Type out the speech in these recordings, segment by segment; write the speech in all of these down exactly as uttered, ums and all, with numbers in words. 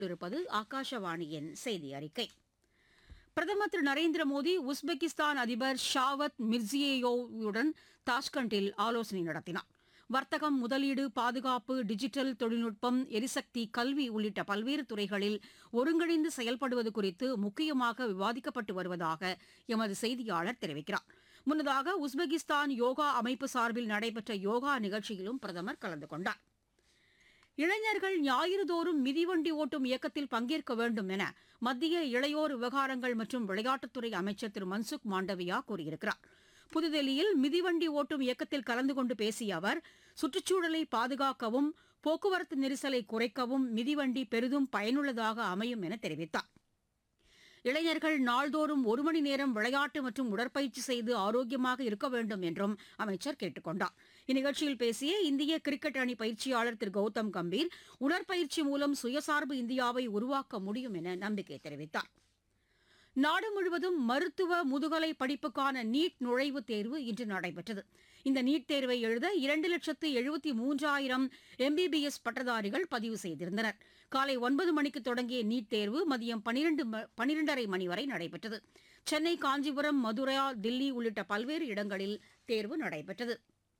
இருப்பது ஆகாஷவாணியின் செய்தி அறிக்கை. பிரதமர் திரு நரேந்திர மோடி உஸ்பெகிஸ்தான் அதிபர் ஷாவத் மிர்சியோயேவுடன் தாஷ்கண்டில் ஆலோசனை நடத்தினார். வர்த்தகம், முதலீடு, பாதுகாப்பு, டிஜிட்டல் தொழில்நுட்பம், எரிசக்தி, கல்வி உள்ளிட்ட பல்வேறு துறைகளில் ஒருங்கிணைந்து செயல்படுவது குறித்து முக்கியமாக விவாதிக்கப்பட்டு வருவதாக எமது செய்தியாளர் தெரிவிக்கிறார். முன்னதாக உஸ்பெகிஸ்தான் யோகா அமைப்பு சார்பில் நடைபெற்ற யோகா நிகழ்ச்சியிலும் பிரதமர் கலந்து கொண்டார். இளைஞர்கள் ஞாயிறுதோறும் மிதிவண்டி ஓட்டும் இயக்கத்தில் பங்கேற்க வேண்டும் என மத்திய இளையோர் விவகாரங்கள் மற்றும் விளையாட்டுத்துறை அமைச்சர் திரு மன்சுக் மாண்டவியா கூறியிருக்கிறார். புதுதில்லியில் மிதிவண்டி ஓட்டும் இயக்கத்தில் கலந்து கொண்டு பேசிய அவர், சுற்றுச்சூழலை பாதுகாக்கவும் போக்குவரத்து நெரிசலை குறைக்கவும் மிதிவண்டி பெரிதும் பயனுள்ளதாக அமையும் என தெரிவித்தார். இளைஞர்கள் நாள்தோறும் ஒரு மணி நேரம் விளையாட்டு மற்றும் உடற்பயிற்சி செய்து ஆரோக்கியமாக இருக்க வேண்டும் என்றும் அமைச்சர் கேட்டுக் கொண்டார். இந்நிகழ்ச்சியில் பேசிய இந்திய கிரிக்கெட் அணி பயிற்சியாளர் திரு கௌதம் கம்பீர், உடற்பயிற்சி மூலம் சுயசார்பு இந்தியாவை உருவாக்க முடியும் என நம்பிக்கை தெரிவித்தார். நாடு முழுவதும் மருத்துவ முதுகலை படிப்புக்கான நீட் நுழைவுத் தேர்வு இன்று நடைபெற்றது. இந்த நீட் தேர்வை எழுத இரண்டு லட்சத்து எழுபத்தி மூன்றாயிரம் எம்பிபிஎஸ் பட்டதாரிகள் பதிவு செய்திருந்தனர். காலை ஒன்பது மணிக்கு தொடங்கிய நீட் தேர்வு மதியம் பனிரெண்டு பனிரெண்டரை மணி வரை நடைபெற்றது. சென்னை, காஞ்சிபுரம், மதுரை, தில்லி உள்ளிட்ட பல்வேறு இடங்களில் தேர்வு நடைபெற்றது.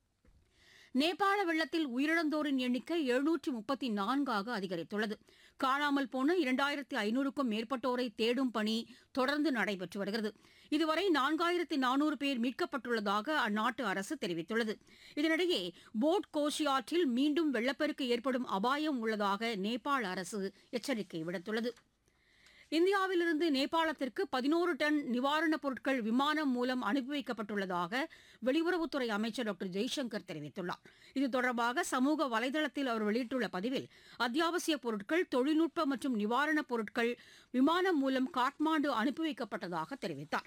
நேபாள வெள்ளத்தில் உயிரிழந்தோரின் எண்ணிக்கை எழுநூற்று முப்பத்தி நான்காக அதிகரித்துள்ளது. காணாமல் போன இரண்டாயிரத்து ஐநூறுக்கும் மேற்பட்டோரை தேடும் பணி தொடர்ந்து நடைபெற்று வருகிறது. இதுவரை நான்காயிரத்து நானூறு பேர் மீட்கப்பட்டுள்ளதாக அந்நாட்டு அரசு தெரிவித்துள்ளது. இதனிடையே போட் கோஷி ஆற்றில் மீண்டும் வெள்ளப்பெருக்கு ஏற்படும் அபாயம் உள்ளதாக நேபாள அரசு எச்சரிக்கை விடுத்துள்ளது. இந்தியாவிலிருந்து நேபாளத்திற்கு பதினோரு டன் நிவாரணப் பொருட்கள் விமானம் மூலம் அனுப்பி வைக்கப்பட்டுள்ளதாக வெளியுறவுத்துறை அமைச்சர் டாக்டர் ஜெய்சங்கர் தெரிவித்துள்ளார். இது தொடர்பாக சமூக வலைதளத்தில் அவர் வெளியிட்டுள்ள பதிவில், அத்தியாவசியப் பொருட்கள், தொழில்நுட்ப மற்றும் நிவாரணப் பொருட்கள் விமானம் மூலம் காட்மாண்டு அனுப்பி வைக்கப்பட்டதாக தெரிவித்தார்.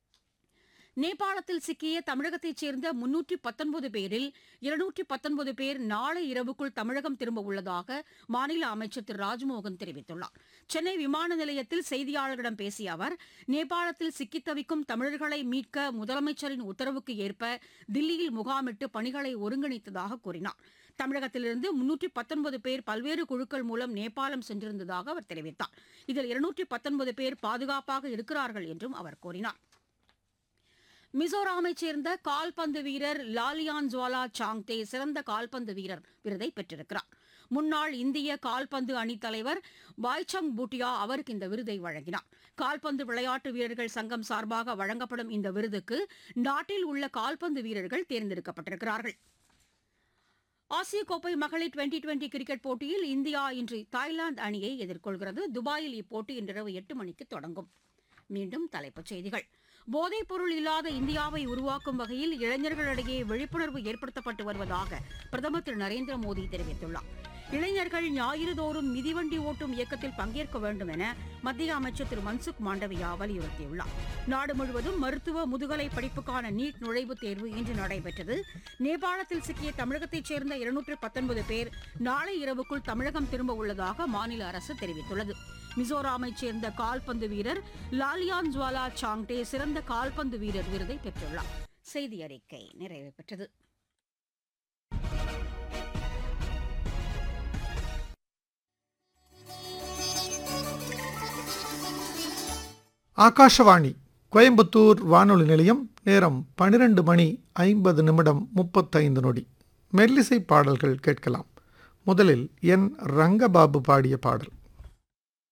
நேபாளத்தில் சிக்கிய தமிழகத்தைச் சேர்ந்த முன்னூற்று பத்தொன்பது பேரில் இருநூற்று பத்தொன்பது பேர் நாளை இரவுக்குள் தமிழகம் திரும்ப உள்ளதாக மாநில அமைச்சர் திரு ராஜ்மோகன் தெரிவித்துள்ளார். சென்னை விமான நிலையத்தில் செய்தியாளர்களிடம் பேசிய அவர், நேபாளத்தில் சிக்கித் தவிக்கும் தமிழர்களை மீட்க முதலமைச்சரின் உத்தரவுக்கு ஏற்ப தில்லியில் முகாமிட்டு பணிகளை ஒருங்கிணைத்ததாக கூறினார். தமிழகத்திலிருந்து முன்னூற்று பத்தொன்பது பேர் பல்வேறு குழுக்கள் மூலம் நேபாளம் சென்றிருந்ததாக அவர் தெரிவித்தார். இதில் இருநூற்று பத்தொன்பது பேர் பாதுகாப்பாக இருக்கிறார்கள் என்றும் அவர் கூறினார். மிசோராமைச் சேர்ந்த கால்பந்து வீரர் லாலியான் ஜுவாலா சாங்தே சிறந்த கால்பந்து வீரர் விருதை பெற்றிருக்கிறார். முன்னாள் இந்திய கால்பந்து அணித் தலைவர் பாய்சங் பூட்டியா அவருக்கு இந்த விருதை வழங்கினார். கால்பந்து விளையாட்டு வீரர்கள் சங்கம் சார்பாக வழங்கப்படும் இந்த விருதுக்கு நாட்டில் உள்ள கால்பந்து வீரர்கள் தேர்ந்தெடுக்கப்பட்டிருக்கிறார்கள். ஆசிய கோப்பை மகளிர் டுவெண்டி டுவெண்டி கிரிக்கெட் போட்டியில் இந்தியா இன்று தாய்லாந்து அணியை எதிர்கொள்கிறது. துபாயில் இப்போட்டி இன்றிரவு எட்டு மணிக்கு தொடங்கும். மீண்டும் தலைப்புச் செய்திகள். போதைப் பொருள் இல்லாத இந்தியாவை உருவாக்கும் வகையில் இளைஞர்களிடையே விழிப்புணர்வு ஏற்படுத்தப்பட்டு வருவதாக பிரதமர் திரு நரேந்திர மோடி தெரிவித்துள்ளார். இளைஞர்கள் ஞாயிறுதோறும் மிதிவண்டி ஓட்டும் இயக்கத்தில் பங்கேற்க வேண்டும் என மத்திய அமைச்சர் திரு மன்சுக் மாண்டவியா வலியுறுத்தியுள்ளார். நாடு முழுவதும் மருத்துவ முதுகலை படிப்புக்கான நீட் நுழைவுத் தேர்வு இன்று நடைபெற்றது. நேபாளத்தில் சிக்கிய தமிழகத்தைச் சேர்ந்த இருநூற்று பத்தொன்பது பேர் நாளை இரவுக்குள் தமிழகம் திரும்ப உள்ளதாக மாநில அரசு தெரிவித்துள்ளது. மிசோராமைச் சேர்ந்த கால்பந்து வீரர் லாலியான் ஜுவாலா சாங்டே சிறந்த கால்பந்து வீரர் விருதை பெற்றுள்ளார். செய்தி அறிக்கை நிறைவு பெற்றது. ஆகாஷவாணி கோயம்புத்தூர் வானொலி நிலையம். நேரம் பனிரெண்டு மணி ஐம்பது நிமிடம் முப்பத்தைந்து நொடி. மெல்லிசை பாடல்கள் கேட்கலாம். முதலில் என் ரங்கபாபு பாடிய பாடல்.